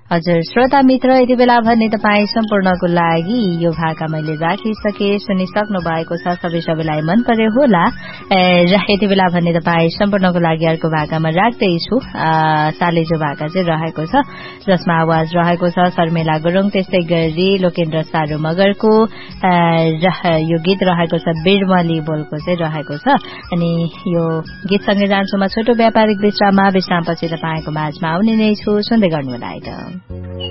हजुर श्रोता मित्र यति बेला भने तपाईँ सम्पूर्णको लागि यो भाका मैले राखिसके सुनिसक्नु भएको छ सबैलाई मन पर्यो होला र यति बेला भने तपाईँ सम्पूर्णको लागि अर्को भाकामा राख्दैछु तालेजो भाका चाहिँ रहेको छ जसमा आवाज रहेको छ शर्मिला गुरुङ त्यस्तै गरी लोकेन्द्र सारू मगरको र यो गीत रहेको छ बिरमली बोलको चाहिँ रहेको छ अनि यो गीतसँगै जान्छु म छोटो व्यापारिक विश्रामपछि तपाईको माझमा आउने नै छु सुन्दै गर्नुहोला